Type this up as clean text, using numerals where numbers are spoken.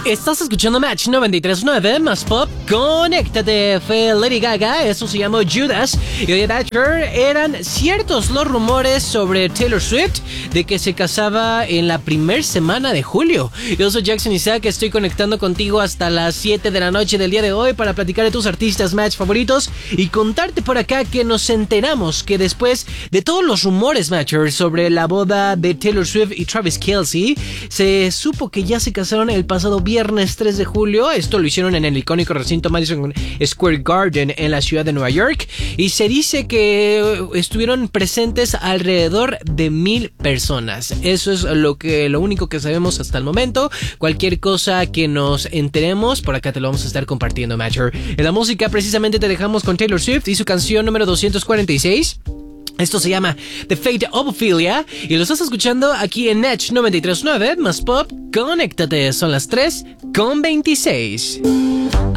Estás escuchando Match 93.9 más pop. Conéctate, fue Lady Gaga. Eso se llamó Judas. Y de Thatcher eran ciertos los rumores sobre Taylor Swift de que se casaba en la primera semana de julio. Yo soy Jackson Isaac. Estoy conectando contigo hasta las 7 de la noche del día de hoy para platicar de tus artistas Match favoritos y contarte por acá que nos enteramos que después de todos los rumores Matcher sobre la boda de Taylor Swift y Travis Kelce, se supo que ya se casaron el pasado viernes 3 de julio. Esto lo hicieron en el icónico recinto Madison Square Garden en la ciudad de Nueva York, y se dice que estuvieron presentes alrededor de 1,000 personas. Eso es lo único que sabemos hasta el momento. Cualquier cosa que nos enteremos, por acá te lo vamos a estar compartiendo, Matcher. En la música precisamente te dejamos con Taylor Swift y su canción número 246. Esto se llama The Fate of Ophelia y lo estás escuchando aquí en Match 93.9 más pop. Conéctate, son las 3:26.